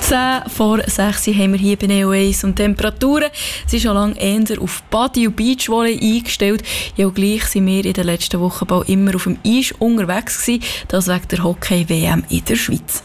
5:10 haben wir hier bei Neo 1 und Temperaturen sind schon lange eher auf Body- und Beachvolley eingestellt. Ja, und gleich sind wir in den letzten Wochen bald immer auf dem Eis unterwegs gewesen, das wegen der Hockey-WM in der Schweiz.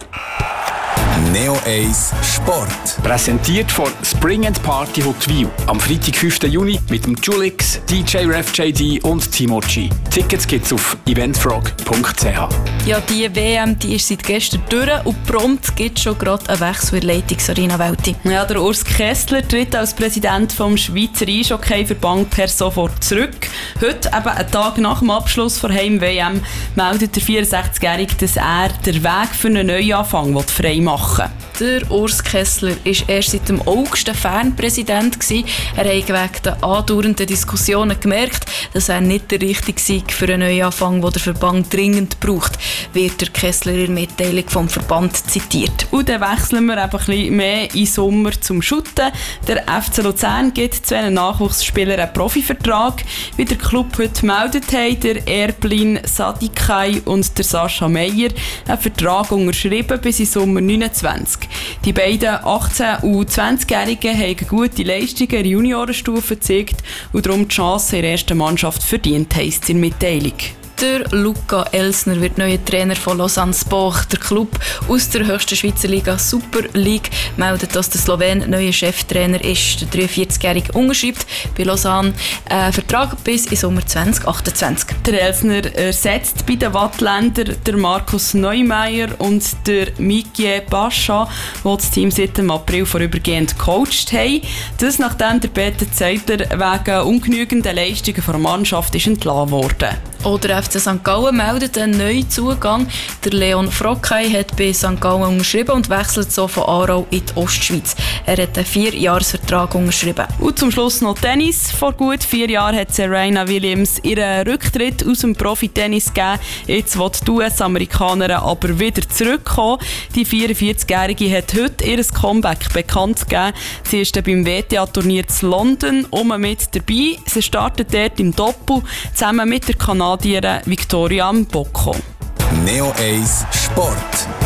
Neo 1 Sport. Präsentiert von Spring & Party Huttwil. Am Freitag, 5. Juni mit dem Julix, DJ Ref JD und Timo G. Tickets gibt's auf eventfrog.ch. Ja, die WM die ist seit gestern durch und prompt gibt es schon gerade einen Wechsel in der Leitungsarena Welti. Ja, der Urs Kessler tritt als Präsident vom Schweizer Eishockey-Verband per sofort zurück. Heute, eben einen Tag nach dem Abschluss der Heim-WM, meldet der 64-Jährige, dass er den Weg für einen Neuanfang frei machen will. Der Urs Kessler war erst seit dem August Fernpräsident. Er hat wegen der andauernden Diskussionen gemerkt, dass er nicht der Richtige sei für einen Neuanfang, den der Verband dringend braucht, wird der Kessler in der Mitteilung vom Verband zitiert. Und dann wechseln wir ein bisschen mehr in Sommer zum Shooten. Der FC Luzern gibt 2 Nachwuchsspielern einen Profivertrag. Wie der Club heute meldet haben, der Erblin Sadikai und der Sascha Meyer einen Vertrag unterschrieben bis in Sommer 29. Die beiden 18- und 20-Jährigen haben gute Leistungen in der Juniorenstufe gezeigt und darum die Chance in der ersten Mannschaft verdient, heisst es in der Mitteilung. Der Luca Elsner wird neuer Trainer von Lausanne Sport. Der Club aus der höchsten Schweizer Liga Super League meldet, dass der Slowen neuer Cheftrainer ist. Der 43-Jährige unterschreibt bei Lausanne einen Vertrag bis in Sommer 2028. Der Elsner ersetzt bei den Wattländern der Markus Neumeier und der Mikie Pascha, die das Team seit dem April vorübergehend gecoacht haben. Das nachdem der Peter Zeitler wegen ungenügender Leistungen der Mannschaft ist entlassen wurde. Oder FC St. Gallen meldet einen neuen Zugang. Der Leon Frockay hat bei St. Gallen unterschrieben und wechselt so von Aarau in die Ostschweiz. Er hat einen 4-Jahres-Vertrag unterschrieben. Und zum Schluss noch Tennis. Vor gut 4 Jahren hat Serena Williams ihren Rücktritt aus dem Profitennis gegeben. Jetzt will die US-Amerikanerin aber wieder zurückkommen. Die 44-Jährige hat heute ihr Comeback bekannt gegeben. Sie ist dann beim WTA-Turnier in London mit dabei. Sie startet dort im Doppel zusammen mit der Kanadierin Victoria Mboko. Neo 1 Sport.